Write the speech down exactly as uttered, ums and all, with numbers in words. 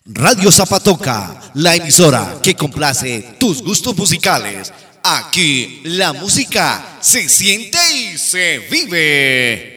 Radio Zapatoca, la emisora que complace tus gustos musicales. Aquí la música se siente y se vive.